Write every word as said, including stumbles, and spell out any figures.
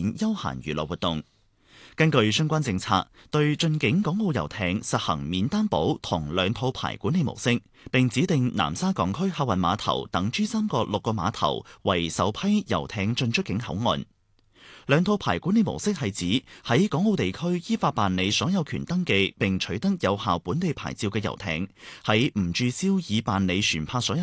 展休閒娛樂活動。根據相關政策，對進境港澳遊艇實行免擔保同兩套牌管理模式，並指定南沙港區客運碼頭等珠三角六個碼頭為首批遊艇進出境口岸。兩套牌管理模式係指喺港澳地區依法辦理所有權登記並取得有效本地牌照嘅遊艇，喺唔註銷已辦理船舶所有